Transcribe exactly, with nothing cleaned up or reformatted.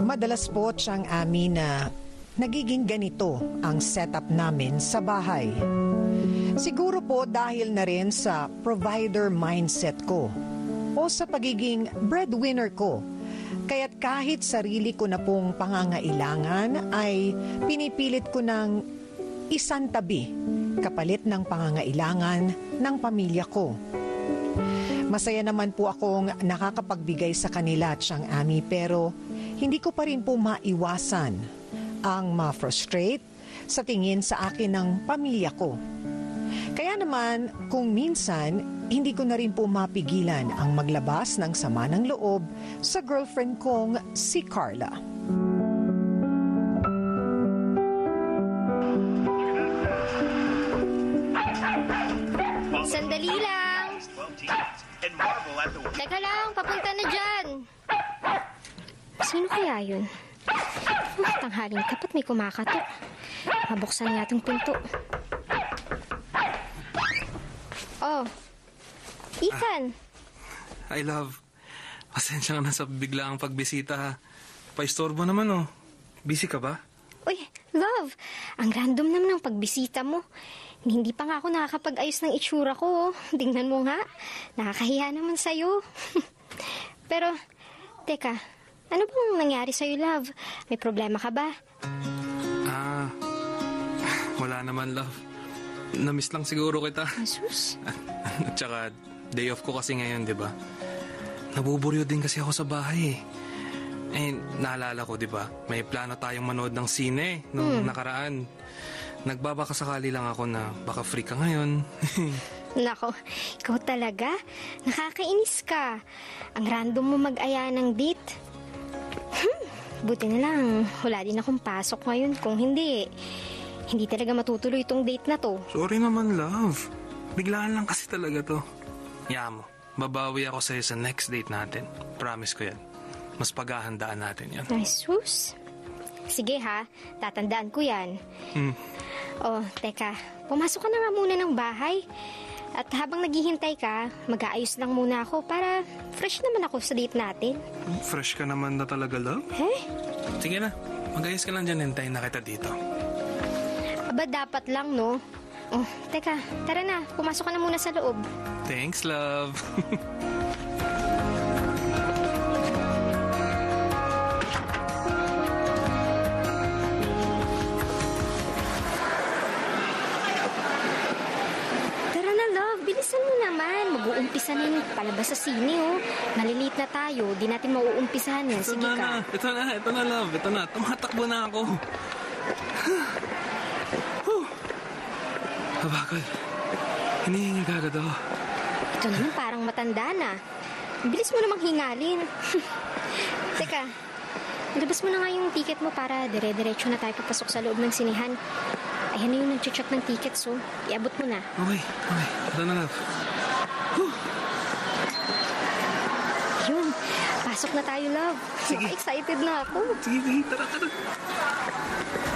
Madalas po siyang amin na nagiging ganito ang setup namin sa bahay. Siguro po dahil na rin sa provider mindset ko o sa pagiging breadwinner ko. Kaya't kahit sarili ko na pong pangangailangan ay pinipilit ko ng isantabi kapalit ng pangangailangan ng pamilya ko. Masaya naman po akong nakakapagbigay sa kanila, Tiyang Ami, pero hindi ko pa rin po maiwasan ang ma-frustrate sa tingin sa akin ng pamilya ko. Kaya naman, kung minsan, hindi ko na rin po mapigilan ang maglabas ng sama ng loob sa girlfriend kong si Carla. Sandali lang. Teka lang, papunta na dyan. Sino kaya yun? Uh, tanghaling tapat may kumakatok. Mabuksan nga itong pinto. Oh, Ethan. Ah, I love. Pasensya ka na sa biglaang pagbisita ha. Paistorbo naman oh. Busy ka ba? Uy, love. Ang random naman ng pagbisita mo. Hindi pa nga ako nakakapag-ayos ng itsura ko. Tingnan mo nga. Nakakahiya naman sa'yo. Pero, teka. Ano bang nangyari sa'yo, love? May problema ka ba? Ah, wala naman, love. Namiss lang siguro kita. Jesus. At saka, day off ko kasi ngayon, di ba? Nabuburyo din kasi ako sa bahay eh. Eh, naalala ko, di ba? May plano tayong manood ng sine nung hmm. nakaraan. Nagbabaka sakali lang ako na baka free ka ngayon. Nako, ikaw talaga? Nakakainis ka. Ang random mo mag-aya ng date. Hmm, buti na lang. Wala din akong pasok ngayon. Kung hindi, hindi talaga matutuloy itong date na to. Sorry naman, love. Biglaan lang kasi talaga to. Yamo, babawi ako sa'yo sa next date natin. Promise ko yan. Mas paghahandaan natin yan. Ay, sus. Sige ha, tatandaan ko yan. Hmm. Oh, teka. Pumasok ka na nga muna ng bahay. At habang naghihintay ka, mag-aayos lang muna ako para fresh naman ako sa date natin. Fresh ka naman na talaga, love? Eh? Sige na, mag-ayos ka lang dyan. Hintayin na kita dito. Aba, dapat lang, no? Oh, teka. Tara na, pumasok ka na muna sa loob. Thanks, love. Bilisan mo naman. Mag-uumpisa na yung palabas sa sine, oh. Maliliit na tayo. Di natin mauumpisahan yan. Sige ito ka. Na, ito na, ito na, love. Ito na. Tumatakbo na ako. Habakal. Hinihingi ka agad ako. Ito naman parang matanda na. Bilis mo namang hingalin. Teka, labas mo na nga yung ticket mo para dire-diretso na tayo papasok sa loob ng sinihan. Ayan na yung nag-check ng tickets, so iabot mo na. Okay, okay. Ito na, love. Whew. Yun, pasok na tayo, love. Sige. Excited na ako. Sige, tara, tara.